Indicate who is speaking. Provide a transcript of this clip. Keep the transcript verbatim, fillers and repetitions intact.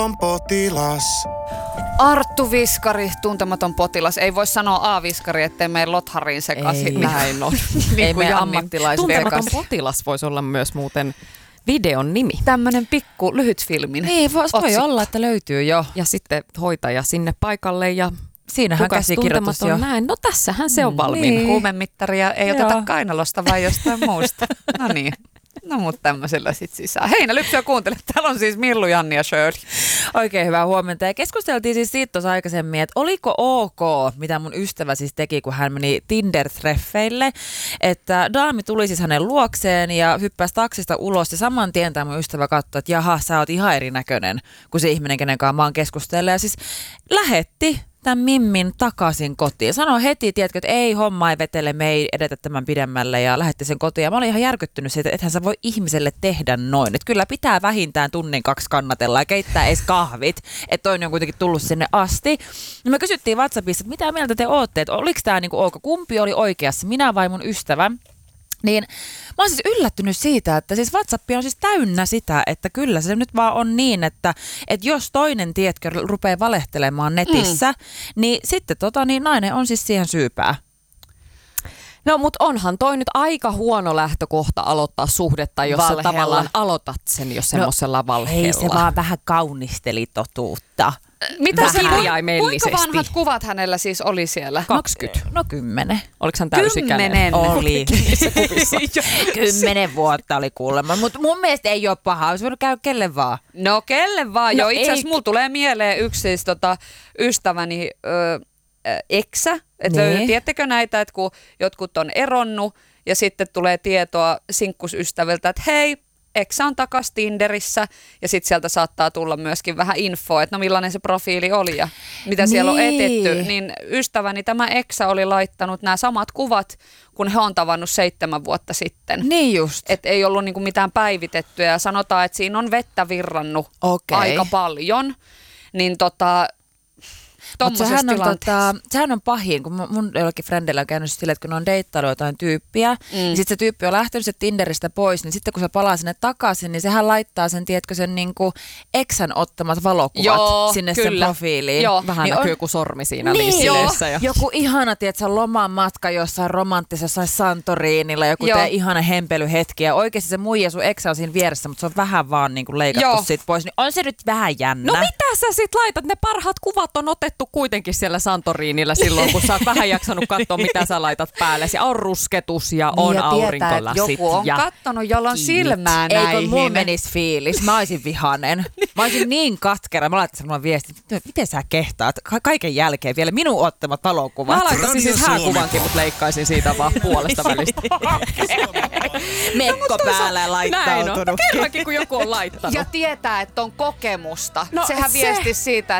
Speaker 1: on potilas.
Speaker 2: Arttu Viskari, tuntematon potilas. Ei voi sanoa A-viskari, ettei mene Lothariin sekaisin.
Speaker 3: Ei näin on.
Speaker 2: niin
Speaker 3: Ei meidän ammattilaiset.
Speaker 4: Tuntematon potilas voisi olla myös muuten videon nimi.
Speaker 2: Tämmönen pikku lyhyt filmin.
Speaker 3: Niin, voi, voi olla, että löytyy jo.
Speaker 4: Ja sitten hoitaja sinne paikalle ja
Speaker 3: siinähän käsikirjoitus jo.
Speaker 4: Näin. No tässähän se on valmiina.
Speaker 2: Niin. Huumemittaria ei
Speaker 3: Joo.
Speaker 2: oteta kainalosta vai jostain muusta. No niin. No mut tämmöisellä sit sisään. Heinä Lypsyä kuuntele. Täällä on siis Millu, Janni ja Shirley.
Speaker 3: Oikein hyvää huomenta. Ja keskusteltiin siis siitä tuossa aikaisemmin, että oliko ok, mitä mun ystävä siis teki, kun hän meni Tinder-treffeille. Että daami tuli siis hänen luokseen ja hyppäsi taksista ulos ja saman tien tämä mun ystävä katsoi, että jaha, sä oot ihan erinäköinen kuin se ihminen, kenen kanssa mä oon keskustellut. Ja siis lähetti tämän Mimmin takaisin kotiin. Sanoi heti, tiedätkö, että ei homma ei vetele, me ei edetä tämän pidemmälle ja lähetti sen kotiin. Ja mä olin ihan järkyttynyt siitä, että ethän sä voi ihmiselle tehdä noin. Että kyllä pitää vähintään tunnin kaksi kannatella ja keittää edes kahvit, että toinen on kuitenkin tullut sinne asti. Ja me kysyttiin WhatsAppissa, että mitä mieltä te ootte, että oliko tämä niinku ok, kumpi oli oikeassa, minä vai mun ystävä? Niin mä oon siis yllättynyt siitä, että siis WhatsApp on siis täynnä sitä, että kyllä se nyt vaan on niin, että, että jos toinen, tiedätkö, rupeaa valehtelemaan netissä, mm. niin sitten tota, niin nainen on siis siihen syypää.
Speaker 4: No mut onhan toi nyt aika huono lähtökohta aloittaa suhdetta, jos
Speaker 3: Valhella.
Speaker 4: sä tavallaan aloitat sen, jos semmoisella valheella.
Speaker 3: Ei se vaan vähän kaunisteli totuutta.
Speaker 2: Mitä se
Speaker 4: kirjaimellisesti?
Speaker 2: Kuinka vanhat kuvat hänellä siis oli siellä?
Speaker 4: kaksikymmentä.
Speaker 3: No kymmenen.
Speaker 4: Oliko hän täysikäinen?
Speaker 2: Kymmenen.
Speaker 3: Oli.
Speaker 4: Niissä kuvissa.
Speaker 3: Kymmenen vuotta oli kuulemma, mutta mun mielestä ei ole paha. Olisi voinut käydä kelle vaan.
Speaker 2: No kelle vaan.
Speaker 3: No
Speaker 2: Joo, itse asiassa
Speaker 3: ei.
Speaker 2: mulla tulee mieleen yksi siis tota, ystäväni ö, ö, eksä. Että
Speaker 3: Niin.
Speaker 2: tiedättekö näitä, että kun jotkut on eronnut ja sitten tulee tietoa sinkkusystäviltä, että hei, eksä on takas Tinderissä ja sitten sieltä saattaa tulla myöskin vähän infoa, että no millainen se profiili oli ja mitä siellä on
Speaker 3: Niin.
Speaker 2: etetty. Niin ystäväni tämä eksä oli laittanut nämä samat kuvat, kun he on tavannut seitsemän vuotta sitten.
Speaker 3: Niin just.
Speaker 2: Että ei ollut niinku mitään päivitettyä ja sanotaan, että siinä on vettä virrannut
Speaker 3: Okei.
Speaker 2: aika paljon. Niin tota,
Speaker 3: Mutta
Speaker 2: tommosessa
Speaker 3: sehän on,
Speaker 2: tilanteessa.
Speaker 3: tota, sehän on pahin, kun mun- mun jollakin frendillä on käynyt silleen, että kun ne on deittailu jotain tyyppiä, mm. niin sitten se tyyppi on lähtenyt se Tinderistä pois, niin sitten kun se palaa sinne takaisin, niin sehän laittaa sen, tiedätkö, sen niinku eksän ottamat valokuvat
Speaker 2: Joo,
Speaker 3: sinne
Speaker 2: kyllä.
Speaker 3: sen profiiliin.
Speaker 2: Joo.
Speaker 4: Vähän
Speaker 3: Niin
Speaker 4: näkyy
Speaker 3: on-
Speaker 4: kuin sormi siinä
Speaker 3: Niin,
Speaker 4: liistileessä. Ja...
Speaker 3: joku ihana, tiedätkö, loman matka jossain romanttisessa Santoriinilla, joku
Speaker 2: Joo.
Speaker 3: tee ihana hempelyhetki ja oikeasti se muija sun eksä on siinä vieressä, mutta se on vähän vaan niinku leikattu
Speaker 2: Joo.
Speaker 3: siitä pois, niin on se nyt vähän jännä.
Speaker 4: No mitä sä sit laitat? Ne parhaat kuvat on otettu kuitenkin siellä Santoriinilla silloin, kun sä oot vähän jaksanut katsoa, mitä sä laitat päälle. Ja on rusketus ja on
Speaker 3: Niin, ja tietää,
Speaker 4: aurinkolasit.
Speaker 2: Joku on
Speaker 4: ja...
Speaker 2: kattonut jolloin silmää
Speaker 3: Ei
Speaker 2: näihin.
Speaker 3: kun mulla menisi fiilis. Mä olisin vihanen. Mä olisin niin katkera. Mä laittaisin mulle viestin, että miten sä kehtaat ka- kaiken jälkeen vielä minun ottamat valokuvat.
Speaker 4: Mä laittaisin siis hääkuvankin, mutta leikkaisin siitä vaan puolesta välistä.
Speaker 3: Mekko päällä
Speaker 4: Näin on.
Speaker 3: laittautunut.
Speaker 4: No kerrankin, kun joku on laittanut.
Speaker 2: Ja tietää, että on kokemusta.
Speaker 4: No
Speaker 2: Sehän
Speaker 4: se-
Speaker 2: viesti siitä,